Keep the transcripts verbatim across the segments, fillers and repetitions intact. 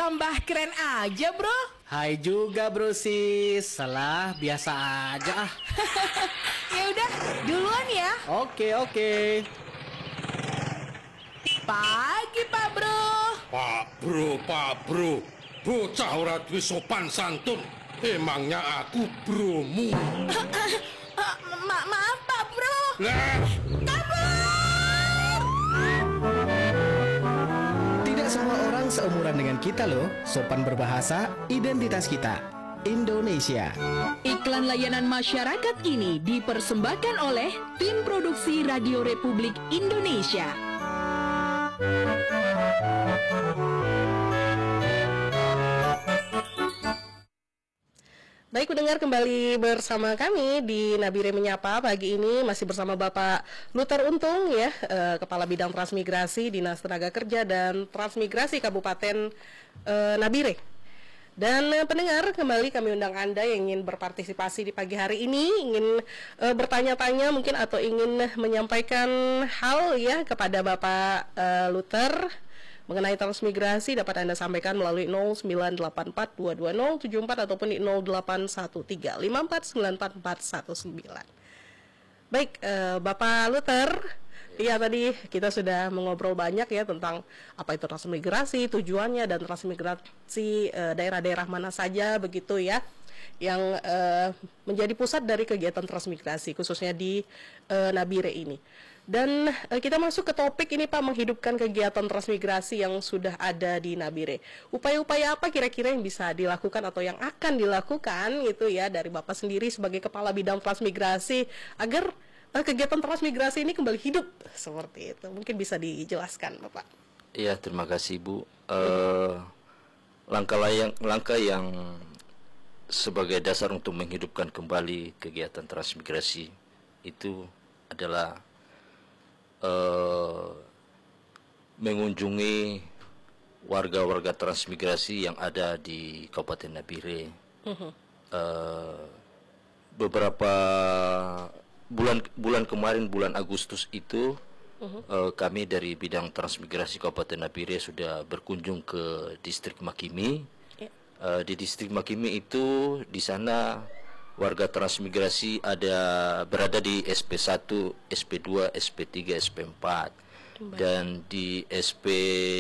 tambah keren aja, bro. Hai juga, bro sis. Salah, biasa aja ah. Ya udah, duluan ya. Oke, oke. Pagi, Pak Bro. Pak Bro, Pak Bro. Bocah ora duwe sopan santun. Emangnya aku bromu. Uh, ma maaf, Pak Bro. Lah, Tidak semua orang seumuran dengan kita loh. Sopan berbahasa, identitas kita. Indonesia. Iklan layanan masyarakat ini dipersembahkan oleh Tim Produksi Radio Republik Indonesia. Baik, pendengar, kembali bersama kami di Nabire Menyapa pagi ini, masih bersama Bapak Luther Untung ya, eh, Kepala Bidang Transmigrasi Dinas Tenaga Kerja dan Transmigrasi Kabupaten eh, Nabire. Dan eh, pendengar, kembali kami undang Anda yang ingin berpartisipasi di pagi hari ini, ingin eh, bertanya-tanya mungkin atau ingin menyampaikan hal ya kepada Bapak eh, Luther mengenai transmigrasi, dapat Anda sampaikan melalui nol sembilan delapan empat dua dua nol tujuh empat ataupun di nol delapan satu tiga lima empat sembilan empat empat satu sembilan. Baik, eh, Bapak Luther, iya tadi kita sudah mengobrol banyak ya tentang apa itu transmigrasi, tujuannya, dan transmigrasi eh, daerah-daerah mana saja begitu ya yang eh, menjadi pusat dari kegiatan transmigrasi khususnya di eh, Nabire ini. Dan eh, kita masuk ke topik ini Pak, menghidupkan kegiatan transmigrasi yang sudah ada di Nabire. Upaya-upaya apa kira-kira yang bisa dilakukan atau yang akan dilakukan gitu ya dari Bapak sendiri sebagai Kepala Bidang Transmigrasi agar eh, kegiatan transmigrasi ini kembali hidup seperti itu. Mungkin bisa dijelaskan Bapak. Iya, terima kasih Bu. Uh, langkah yang langkah yang sebagai dasar untuk menghidupkan kembali kegiatan transmigrasi itu adalah Uh, mengunjungi warga-warga transmigrasi yang ada di Kabupaten Nabire. Uh-huh. uh, beberapa bulan bulan kemarin, bulan Agustus itu, uh-huh. uh, kami dari bidang transmigrasi Kabupaten Nabire sudah berkunjung ke distrik Makimi. Yeah. Uh, di distrik Makimi itu, di sana warga transmigrasi ada berada di S P satu, S P dua, S P tiga, S P empat. Dan di S P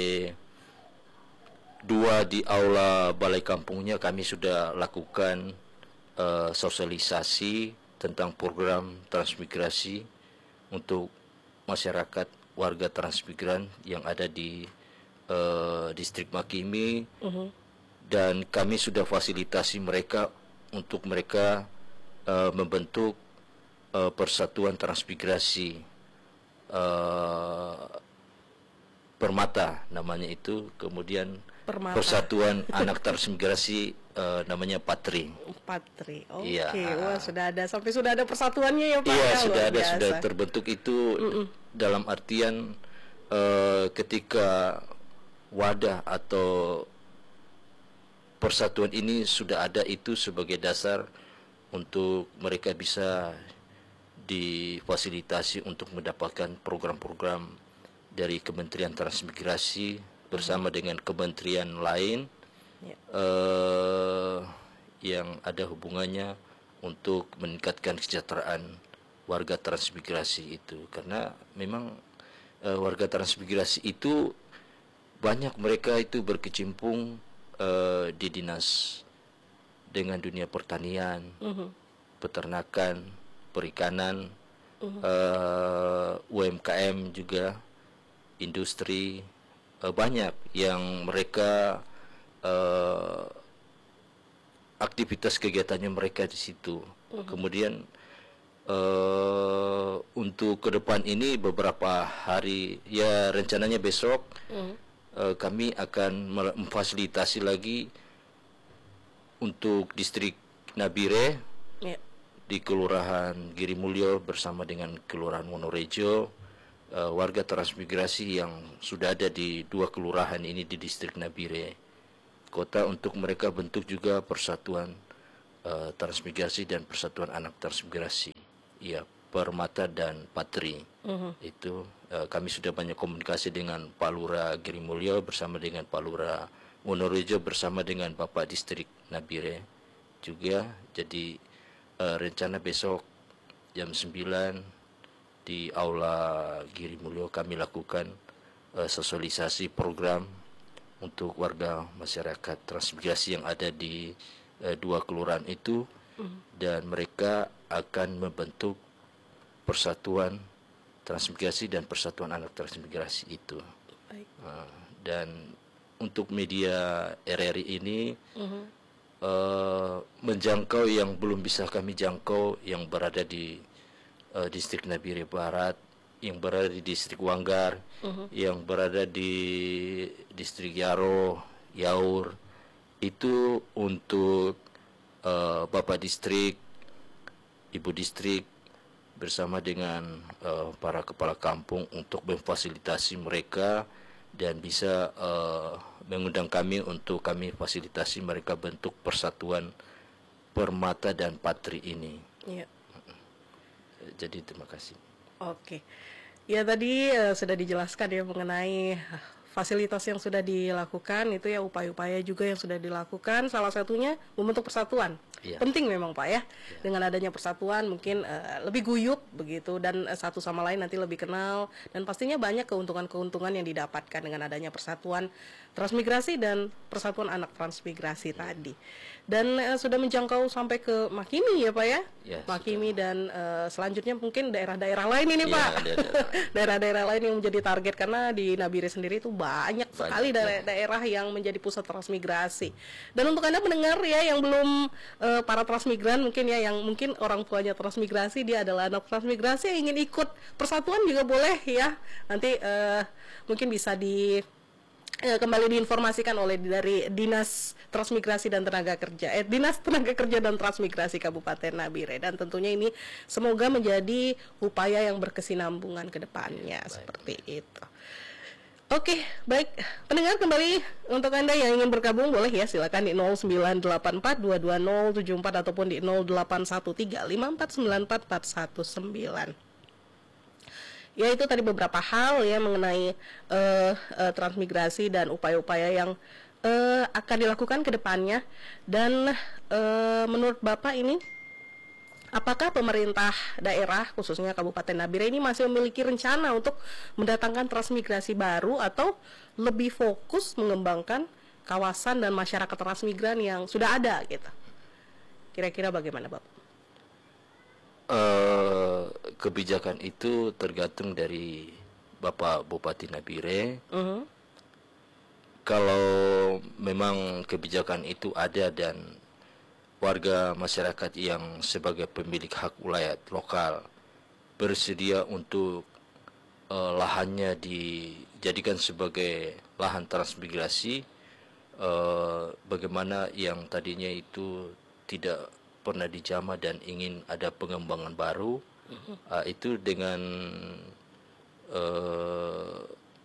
dua di aula balai kampungnya kami sudah lakukan uh, sosialisasi tentang program transmigrasi untuk masyarakat warga transmigran yang ada di uh, distrik Makimi. Uh-huh. Dan kami sudah fasilitasi mereka untuk mereka uh, membentuk uh, persatuan transmigrasi uh, Permata namanya itu, kemudian Permata. Persatuan Anak Transmigrasi uh, namanya Patri. Patri, oke. Okay. Ya. Wah, sudah ada, sampai sudah ada persatuannya ya Pak. Iya, ya, sudah ada, biasa. Sudah terbentuk itu. Mm-mm. Dalam artian uh, ketika wadah atau persatuan ini sudah ada, itu sebagai dasar untuk mereka bisa difasilitasi untuk mendapatkan program-program dari Kementerian Transmigrasi bersama dengan kementerian lain ya. uh, yang ada hubungannya untuk meningkatkan kesejahteraan warga transmigrasi itu. Karena memang uh, warga transmigrasi itu banyak mereka itu berkecimpung Uh, di dinas dengan dunia pertanian, uh-huh. peternakan, perikanan, uh-huh. uh, U M K M juga, industri, uh, banyak yang mereka uh, aktivitas kegiatannya mereka di situ. Uh-huh. Kemudian uh, untuk ke depan ini beberapa hari, ya rencananya besok. Uh-huh. Uh, kami akan memfasilitasi lagi untuk distrik Nabire yeah. di Kelurahan Girimulyo bersama dengan Kelurahan Wonorejo, uh, warga transmigrasi yang sudah ada di dua kelurahan ini di distrik Nabire Kota, untuk mereka bentuk juga persatuan uh, transmigrasi dan persatuan anak transmigrasi. Ya, Permata dan Patri. Uh-huh. Itu uh, kami sudah banyak komunikasi dengan Pak Lurah Girimulyo bersama dengan Pak Lurah Wonorejo bersama dengan Bapak Distrik Nabire juga. Jadi uh, rencana besok jam sembilan di Aula Giri Mulyo kami lakukan uh, sosialisasi program untuk warga masyarakat transmigrasi yang ada di uh, dua kelurahan itu, mm. dan mereka akan membentuk persatuan transmigrasi dan persatuan anak transmigrasi itu. Baik. Uh, dan untuk media R R I ini uh-huh. uh, menjangkau yang belum bisa kami jangkau, yang berada di uh, distrik Nabire Barat, yang berada di distrik Wanggar, uh-huh. yang berada di distrik Yaro, Yaur, itu untuk uh, Bapak Distrik, Ibu Distrik bersama dengan uh, para kepala kampung untuk memfasilitasi mereka dan bisa uh, mengundang kami untuk kami fasilitasi mereka bentuk persatuan Permata dan Patri ini. Ya. Jadi terima kasih. Oke, ya tadi uh, sudah dijelaskan ya mengenai fasilitas yang sudah dilakukan, itu ya upaya-upaya juga yang sudah dilakukan, salah satunya membentuk persatuan. Ya. Penting memang Pak ya, ya. Dengan adanya persatuan mungkin uh, lebih guyup begitu, dan uh, satu sama lain nanti lebih kenal, dan pastinya banyak keuntungan-keuntungan yang didapatkan dengan adanya persatuan transmigrasi dan persatuan anak transmigrasi ya. tadi. Dan uh, sudah menjangkau sampai ke Makimi ya Pak ya, ya Makimi sudah. Dan uh, selanjutnya mungkin daerah-daerah lain ini ya, Pak, daerah-daerah lain yang menjadi target, karena di Nabire sendiri itu banyak, banyak sekali daerah, daerah yang menjadi pusat transmigrasi. Dan untuk Anda pendengar ya yang belum uh, para transmigran mungkin ya, yang mungkin orang tuanya transmigrasi, dia adalah anak transmigrasi yang ingin ikut persatuan juga boleh ya, nanti uh, mungkin bisa di Eh, kembali diinformasikan oleh dari Dinas Transmigrasi dan Tenaga Kerja, eh, Dinas Tenaga Kerja dan Transmigrasi Kabupaten Nabire, dan tentunya ini semoga menjadi upaya yang berkesinambungan ke depannya, baik, seperti baik. itu. Oke, baik pendengar, kembali untuk Anda yang ingin bergabung boleh ya, silakan di nol sembilan delapan empat dua dua nol tujuh empat ataupun di nol delapan satu tiga lima empat sembilan empat empat satu sembilan. Ya, itu tadi beberapa hal ya mengenai uh, uh, transmigrasi dan upaya-upaya yang uh, akan dilakukan ke depannya. Dan uh, menurut Bapak ini, apakah pemerintah daerah khususnya Kabupaten Nabire ini masih memiliki rencana untuk mendatangkan transmigrasi baru, atau lebih fokus mengembangkan kawasan dan masyarakat transmigran yang sudah ada gitu? Kira-kira bagaimana Bapak? Uh, kebijakan itu tergantung dari Bapak Bupati Nabire. Uh-huh. Kalau memang kebijakan itu ada dan warga masyarakat yang sebagai pemilik hak wilayah lokal bersedia untuk uh, lahannya dijadikan sebagai lahan transmigrasi, uh, bagaimana yang tadinya itu tidak pernah dijamah dan ingin ada pengembangan baru, uh-huh. uh, itu dengan uh,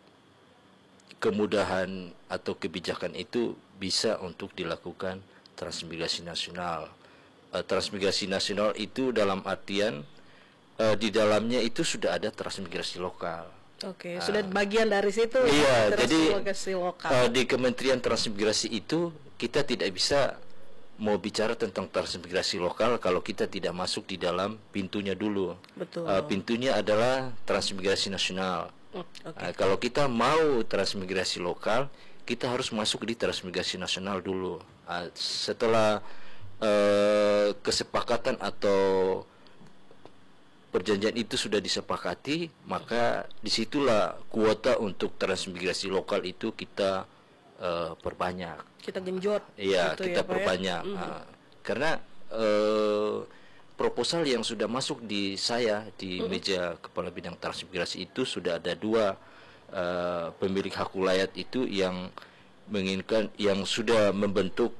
kemudahan atau kebijakan itu bisa untuk dilakukan transmigrasi nasional. Uh, transmigrasi nasional itu dalam artian uh, di dalamnya itu sudah ada transmigrasi lokal. Oke, okay, uh, sudah bagian dari situ. Iya, ya, jadi lokal. Uh, di Kementerian Transmigrasi itu kita tidak bisa mau bicara tentang transmigrasi lokal kalau kita tidak masuk di dalam pintunya dulu. Betul. Uh, pintunya adalah transmigrasi nasional. Okay. Uh, kalau kita mau transmigrasi lokal, kita harus masuk di transmigrasi nasional dulu. Uh, setelah uh, kesepakatan atau perjanjian itu sudah disepakati, maka disitulah kuota untuk transmigrasi lokal itu kita uh, perbanyak. Kita genjot. Iya, gitu kita ya, perbanyak. ya? Mm-hmm. uh, karena uh, proposal yang sudah masuk di saya di mm-hmm. meja kepala bidang transmigrasi itu sudah ada dua uh, pemilik hak wilayah itu yang menginginkan, yang sudah membentuk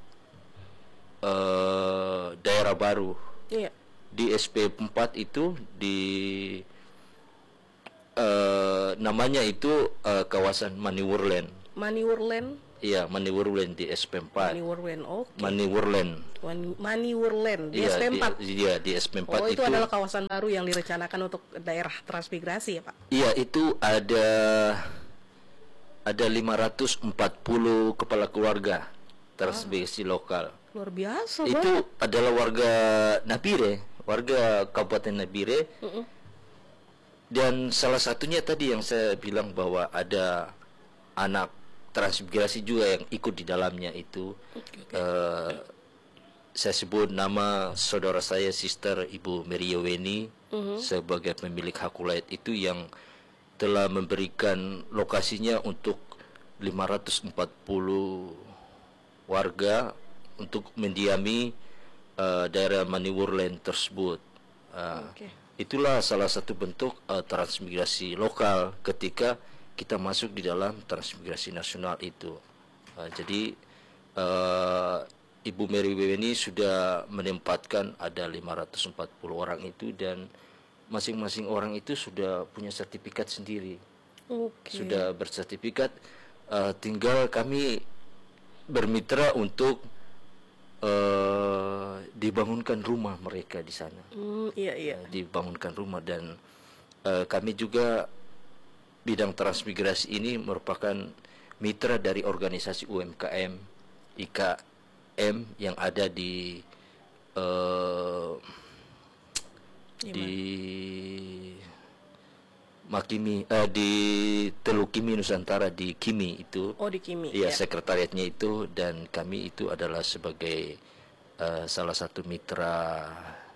uh, daerah baru. Iya. Di S P empat itu di uh, namanya itu uh, kawasan Maniwurland. Maniwurland. Iya, Maniwurland di S P empat. Maniwurland, oke. Okay. Maniwurland. Maniwurland di iya, S P empat. Iya, di S P empat oh, itu, itu adalah kawasan baru yang direncanakan untuk daerah transmigrasi ya, Pak? Iya, itu ada ada lima ratus empat puluh kepala keluarga transmigrasi lokal. Luar biasa, Itu banget. adalah warga Nabire, warga Kabupaten Nabire. Mm-mm. Dan salah satunya tadi yang saya bilang bahwa ada anak transmigrasi juga yang ikut di dalamnya itu. Eh, saya sebut nama saudara saya, Sister Ibu Maria Weni, sebagai pemilik hak ulayat itu, yang telah memberikan lokasinya untuk lima ratus empat puluh warga untuk mendiami uh, daerah Maniwurlen tersebut. Uh, Oke. Itulah salah satu bentuk uh, transmigrasi lokal ketika kita masuk di dalam transmigrasi nasional itu. Uh, jadi uh, Ibu Mary Weni sudah menempatkan ada lima ratus empat puluh orang itu, dan masing-masing orang itu sudah punya sertifikat sendiri. Oke. Sudah bersertifikat, uh, tinggal kami bermitra untuk uh, dibangunkan rumah mereka di sana. Hmm, iya iya. Uh, dibangunkan rumah, dan uh, kami juga bidang transmigrasi ini merupakan mitra dari organisasi U M K M I K M yang ada di uh, di Makimi, uh, di Teluk Kimi Nusantara, di Kimi itu. Oh, di Kimi. Iya, ya. sekretariatnya itu, dan kami itu adalah sebagai uh, salah satu mitra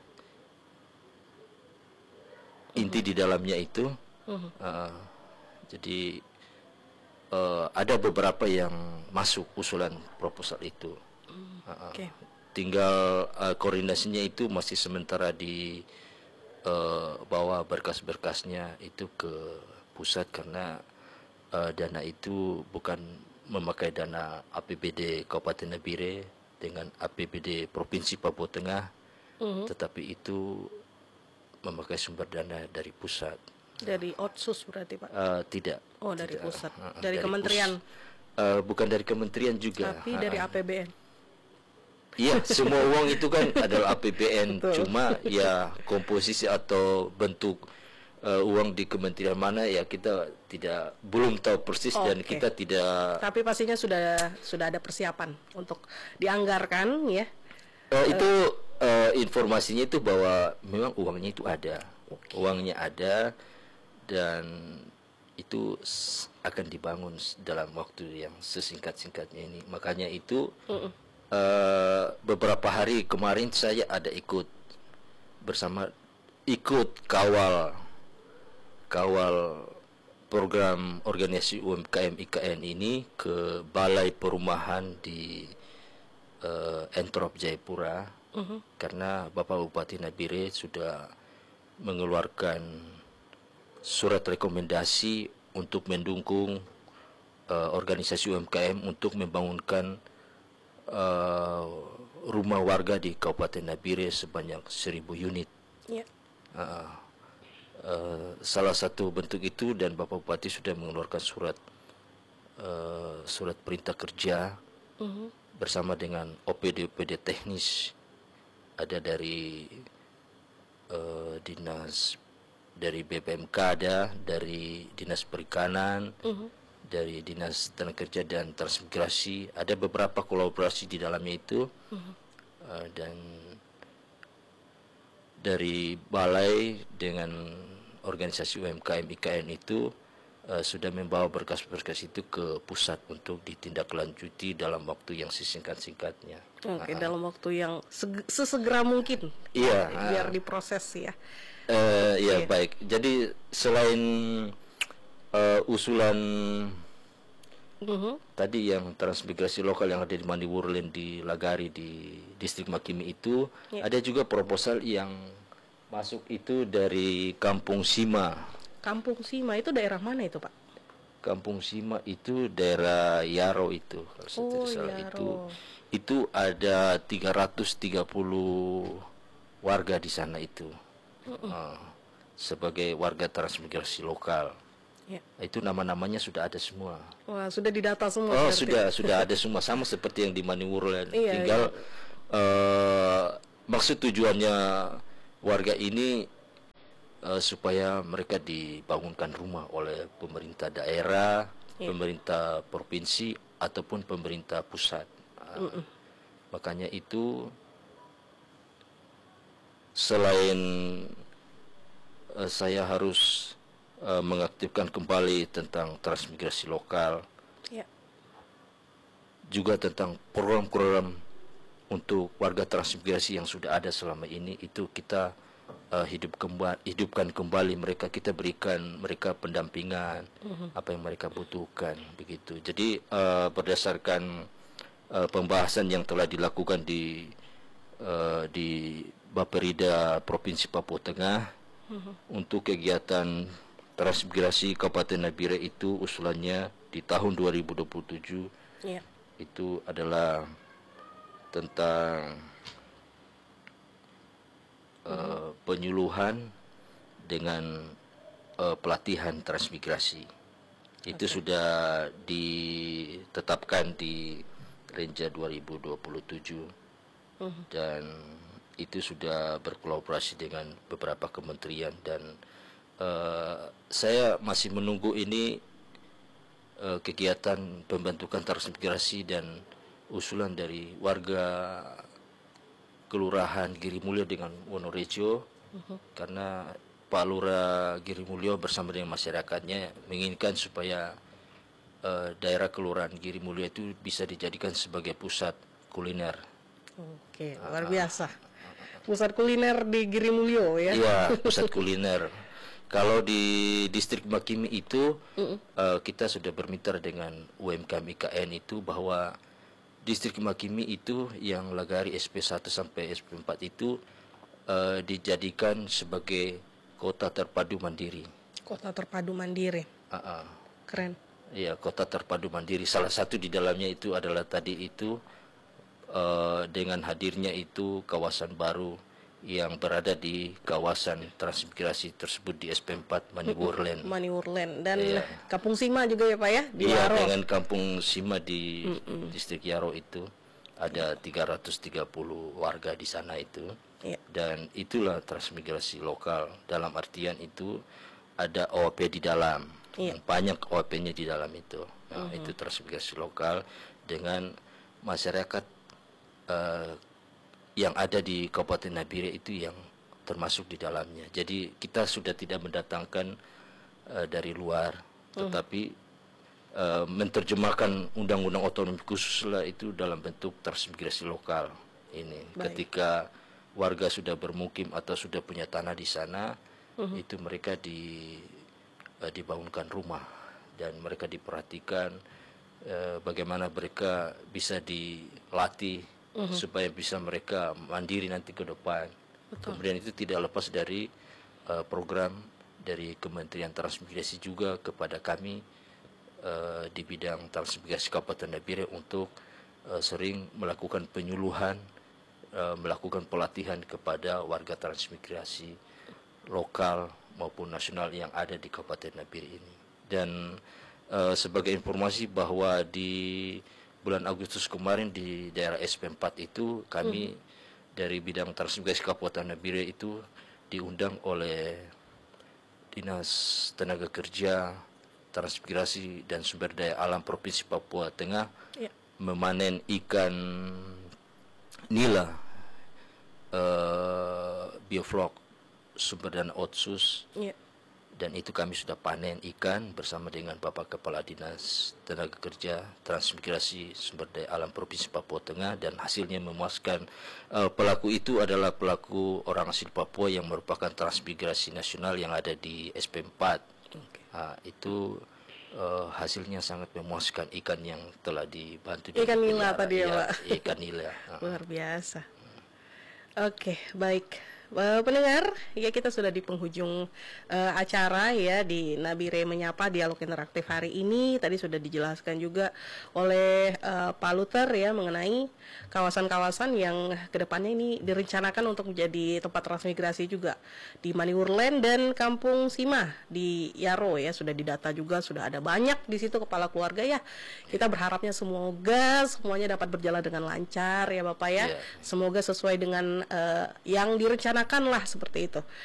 inti di dalamnya itu. Uh, jadi uh, ada beberapa yang masuk usulan proposal itu. Uh, Oke. Tinggal uh, koordinasinya itu masih sementara di uh, bawa berkas-berkasnya itu ke pusat, karena uh, dana itu bukan memakai dana A P B D Kabupaten Nabire dengan A P B D Provinsi Papua Tengah, Mhm. tetapi itu memakai sumber dana dari pusat. Dari Otsus berarti, Pak. Uh, tidak. Oh, dari Tidak. pusat. Uh, Dari kementerian. pus- uh, bukan dari kementerian juga. Tapi Uh, dari A P B N. Iya, semua uang itu kan adalah A P B N. Betul. Cuma ya komposisi atau bentuk uh, uang di kementerian mana ya kita tidak belum tahu persis, dan Oke. kita tidak Tapi pastinya sudah sudah ada persiapan untuk dianggarkan ya. uh, itu uh, informasinya itu bahwa memang uangnya itu ada. Uangnya ada, dan itu s- akan dibangun s- dalam waktu yang sesingkat-singkatnya ini. Makanya itu uh, beberapa hari kemarin saya ada ikut bersama ikut kawal kawal program organisasi U M K M I K N ini ke Balai Perumahan di uh, Entrop Jayapura, karena Bapak Bupati Nabire sudah mengeluarkan surat rekomendasi untuk mendukung uh, organisasi U M K M untuk membangunkan uh, rumah warga di Kabupaten Nabire sebanyak seribu unit. Ya. Uh, uh, salah satu bentuk itu, dan Bapak Bupati sudah mengeluarkan surat uh, surat perintah kerja bersama dengan O P D O P D teknis, ada dari uh, dinas dari B P M K, ada dari dinas perikanan, dari dinas tenaga kerja dan transmigrasi, ada beberapa kolaborasi di dalamnya itu. Uh, dan dari balai dengan organisasi U M K M I K N itu uh, sudah membawa berkas-berkas itu ke pusat untuk ditindaklanjuti dalam waktu yang sesingkat-singkatnya. Oke, dalam waktu yang seg- sesegera mungkin. Iya, Biar ah. diproses ya. Eh, ya Iya. baik. Jadi selain eh, usulan Mhm. tadi yang transmigrasi lokal yang ada di Maniwurlen, di Lagari, di distrik Makimi itu, Ya. ada juga proposal yang masuk itu dari Kampung Sima. Kampung Sima itu daerah mana itu, Pak? Kampung Sima itu daerah Yaro itu, kalau saya Oh, tidak salah. Yaro. itu itu ada tiga ratus tiga puluh warga di sana itu. Ah, sebagai warga transmigrasi lokal. Ya. Itu nama-namanya sudah ada semua. Wah, sudah didata semua. Oh, berarti. sudah sudah ada semua, sama seperti yang di Maniwurlen. Iya, Tinggal eh, maksud tujuannya warga ini eh, supaya mereka dibangunkan rumah oleh pemerintah daerah, Yeah. pemerintah provinsi ataupun pemerintah pusat. Uh, Mm-mm. Makanya itu selain uh, saya harus uh, mengaktifkan kembali tentang transmigrasi lokal, Ya. juga tentang program-program untuk warga transmigrasi yang sudah ada selama ini, itu kita uh, hidup kembali, hidupkan kembali mereka, kita berikan mereka pendampingan, Mhm. apa yang mereka butuhkan, begitu. Jadi uh, berdasarkan uh, pembahasan yang telah dilakukan di uh, di Bapperida Provinsi Papua Tengah, Mhm. untuk kegiatan transmigrasi Kabupaten Nabire itu usulannya di tahun dua ribu dua puluh tujuh Ya. itu adalah tentang uh, penyuluhan dengan uh, pelatihan transmigrasi. Itu Oke. sudah ditetapkan di Renja dua ribu dua puluh tujuh, Mhm. dan itu sudah berkolaborasi dengan beberapa kementerian, dan uh, saya masih menunggu ini uh, kegiatan pembentukan transmigrasi dan usulan dari warga Kelurahan Giri Mulyo dengan Wonorejo, karena Pak Lurah Giri Mulyo bersama dengan masyarakatnya menginginkan supaya uh, daerah Kelurahan Giri Mulyo itu bisa dijadikan sebagai pusat kuliner. Oke, luar biasa. Pusat kuliner di Giri Mulyo ya. Iya, pusat kuliner. Kalau di distrik Makimi itu uh, kita sudah bermitra dengan U M K M I K N itu, bahwa distrik Makimi itu yang Lagari S P satu sampai S P empat itu uh, dijadikan sebagai kota terpadu mandiri. Kota terpadu mandiri. Uh -uh. Keren. Iya, kota terpadu mandiri. Salah satu di dalamnya itu adalah tadi itu uh, dengan hadirnya itu kawasan baru yang berada di kawasan transmigrasi tersebut di S P empat Maniwurlen. Maniwurlen dan Iya. Kampung Sima juga ya Pak ya di Iya, Yaro. dengan Kampung Sima di distrik Yaro itu ada tiga ratus tiga puluh warga di sana itu. Iya. Dan itulah transmigrasi lokal, dalam artian itu ada O A P di dalam. Iya. Banyak O A P-nya di dalam itu. Nah, itu transmigrasi lokal dengan masyarakat uh, yang ada di Kabupaten Nabire itu yang termasuk di dalamnya. Jadi kita sudah tidak mendatangkan uh, dari luar, tetapi uh, menerjemahkan undang-undang otonomi khusus lah itu dalam bentuk transmigrasi lokal ini. Baik. Ketika warga sudah bermukim atau sudah punya tanah di sana, itu mereka di uh, dibangunkan rumah, dan mereka diperhatikan uh, bagaimana mereka bisa dilatih supaya bisa mereka mandiri nanti ke depan. Kemudian itu tidak lepas dari uh, program dari Kementerian Transmigrasi juga kepada kami uh, di bidang transmigrasi Kabupaten Nabire untuk uh, sering melakukan penyuluhan, uh, melakukan pelatihan kepada warga transmigrasi lokal maupun nasional yang ada di Kabupaten Nabire ini. Dan uh, sebagai informasi bahwa di bulan Agustus kemarin di daerah S P empat itu kami dari bidang transmigrasi Kabupaten Nabire itu diundang oleh Dinas Tenaga Kerja, Transmigrasi dan Sumber Daya Alam Provinsi Papua Tengah Ya. memanen ikan nila, uh, bioflok sumber dana Otsus, Iya. dan itu kami sudah panen ikan bersama dengan Bapak Kepala Dinas Tenaga Kerja, Transmigrasi Sumber Daya Alam Provinsi Papua Tengah, dan hasilnya memuaskan. Uh, pelaku itu adalah pelaku orang asli Papua yang merupakan transmigrasi nasional yang ada di S P empat. Uh, itu uh, hasilnya sangat memuaskan, ikan yang telah dibantu Ikan nila dipelihara. tadi ya, Ya, Pak. ikan nila. Uh. Luar biasa. Oke, baik. Eh, pendengar, ya kita sudah di penghujung eh, acara ya di Nabire Menyapa Dialog Interaktif hari ini. Tadi sudah dijelaskan juga oleh eh, Pak Luther ya mengenai kawasan-kawasan yang kedepannya ini direncanakan untuk menjadi tempat transmigrasi juga di Maniwurlen dan Kampung Sima di Yaro ya, sudah didata juga, sudah ada banyak di situ kepala keluarga ya. Kita berharapnya semoga semuanya dapat berjalan dengan lancar ya Bapak ya. Iya. Semoga sesuai dengan eh, yang direncanakan lah seperti itu.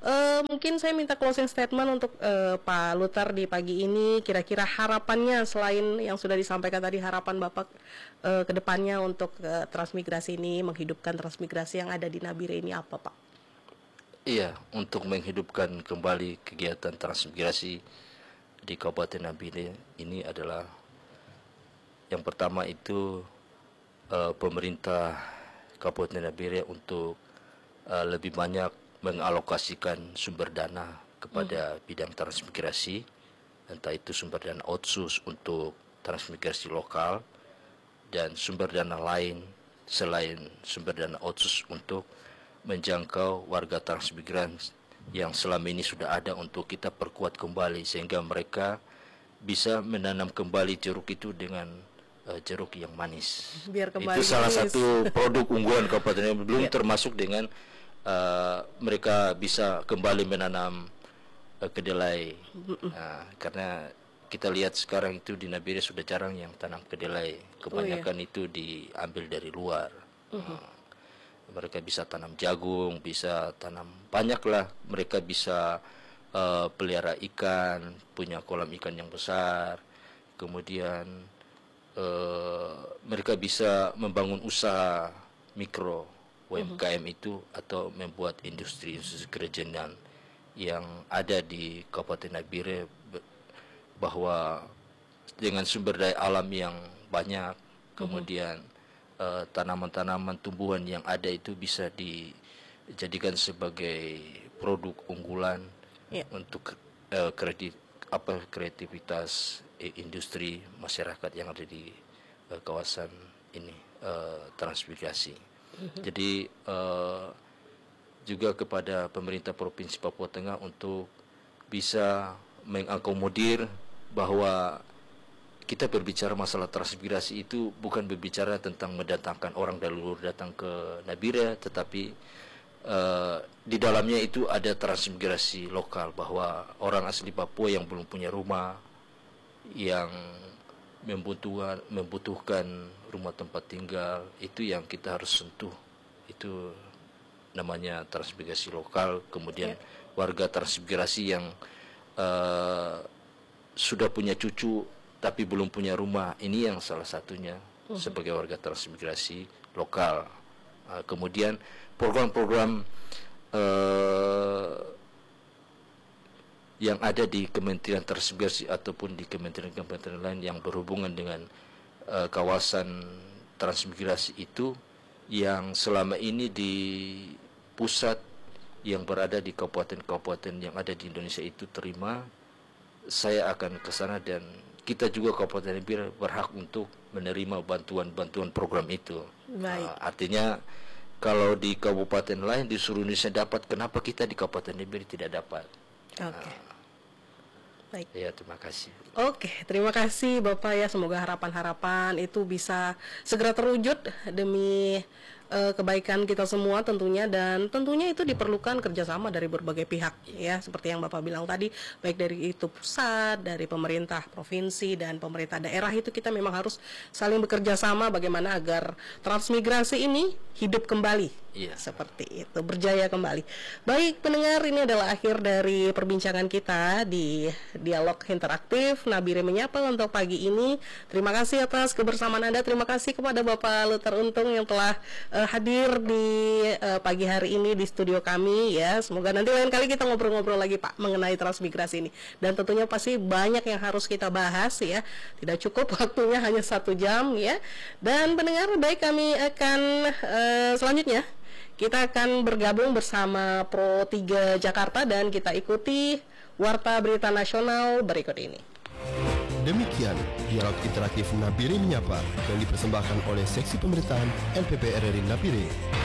Uh, mungkin saya minta closing statement untuk uh, Pak Luther di pagi ini. Kira-kira harapannya selain yang sudah disampaikan tadi, harapan Bapak uh, ke depannya untuk uh, transmigrasi ini, menghidupkan transmigrasi yang ada di Nabire ini apa, Pak? Iya, untuk menghidupkan kembali kegiatan transmigrasi di Kabupaten Nabire ini adalah yang pertama itu uh, pemerintah Kabupaten Nabire untuk uh, lebih banyak mengalokasikan sumber dana kepada hmm. bidang transmigrasi, entah itu sumber dana otsus untuk transmigrasi lokal dan sumber dana lain selain sumber dana otsus untuk menjangkau warga transmigran yang selama ini sudah ada, untuk kita perkuat kembali sehingga mereka bisa menanam kembali jeruk itu dengan uh, jeruk yang manis. Biar kembali itu salah manis. satu produk unggulan Kabupaten, belum ya. termasuk dengan Uh, mereka bisa kembali menanam uh, kedelai, uh, karena kita lihat sekarang itu di Nabire sudah jarang yang tanam kedelai, kebanyakan oh, iya. itu diambil dari luar. uh-huh. uh, mereka bisa tanam jagung, bisa tanam banyaklah, mereka bisa uh, pelihara ikan, punya kolam ikan yang besar, kemudian uh, mereka bisa membangun usaha mikro U M K M itu, atau membuat industri-industri kerajinan yang ada di Kabupaten Nabire, bahwa dengan sumber daya alam yang banyak, kemudian uh, tanaman-tanaman tumbuhan yang ada itu bisa dijadikan sebagai produk unggulan yeah. untuk uh, kredit apa kreativitas eh, industri masyarakat yang ada di uh, kawasan ini uh, transmigrasi. Jadi uh, juga kepada pemerintah Provinsi Papua Tengah untuk bisa mengakomodir bahwa kita berbicara masalah transmigrasi itu bukan berbicara tentang mendatangkan orang dari luar datang ke Nabire, tetapi uh, di dalamnya itu ada transmigrasi lokal, bahwa orang asli Papua yang belum punya rumah, yang membutuhkan membutuhkan rumah tempat tinggal, itu yang kita harus sentuh. Itu namanya transmigrasi lokal. Kemudian yeah. warga transmigrasi yang uh, sudah punya cucu tapi belum punya rumah, ini yang salah satunya uh-huh. sebagai warga transmigrasi lokal. Uh, kemudian program-program uh, yang ada di Kementerian Transmigrasi ataupun di kementerian-kementerian lain yang berhubungan dengan uh, kawasan transmigrasi itu, yang selama ini di pusat yang berada di kabupaten-kabupaten yang ada di Indonesia itu terima, saya akan ke sana, dan kita juga Kabupaten Nabire berhak untuk menerima bantuan-bantuan program itu. Baik. Uh, artinya kalau di kabupaten lain di seluruh Indonesia dapat, kenapa kita di Kabupaten Nabire tidak dapat? Oke. Okay. Uh, Baik. Ya, terima kasih. Oke, terima kasih Bapak ya. Semoga harapan-harapan itu bisa segera terwujud demi uh, kebaikan kita semua tentunya, dan tentunya itu diperlukan kerjasama dari berbagai pihak ya, seperti yang Bapak bilang tadi, baik dari itu pusat, dari pemerintah provinsi dan pemerintah daerah, itu kita memang harus saling bekerja sama bagaimana agar transmigrasi ini hidup kembali. Iya. Seperti itu, berjaya kembali. Baik pendengar, ini adalah akhir dari perbincangan kita di Dialog Interaktif Nabire Menyapa untuk pagi ini. Terima kasih atas kebersamaan Anda. Terima kasih kepada Bapak Luther Untung yang telah uh, hadir di uh, pagi hari ini di studio kami ya. Semoga nanti lain kali kita ngobrol-ngobrol lagi Pak mengenai transmigrasi ini. Dan tentunya pasti banyak yang harus kita bahas ya. Tidak cukup waktunya hanya satu jam ya. Dan pendengar, baik, kami akan uh, selanjutnya kita akan bergabung bersama Pro tiga Jakarta dan kita ikuti Warta Berita Nasional berikut ini. Demikian Dialog Interaktif Nabire Menyapa yang dipersembahkan oleh Seksi Pemerintahan N P P R R I Nabire.